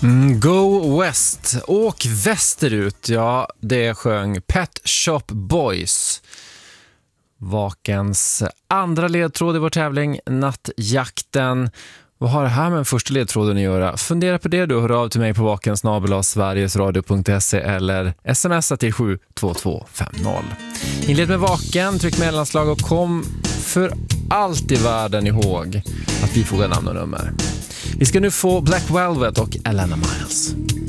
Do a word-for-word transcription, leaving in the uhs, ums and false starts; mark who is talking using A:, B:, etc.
A: Mm, Go West, åk västerut, ja det sjöng Pet Shop Boys. Vakens andra ledtråd i vår tävling, Nattjakten. Vad har det här med första ledtråden att göra? Fundera på det, du hör av till mig på vaken snabel-a sverigesradio punkt se eller smsa till sju två två fem noll. Inled med vaken, tryck mellanslag och kom för allt i världen ihåg att vi fogar namn och nummer. Vi ska nu få Black Velvet och Alana Miles.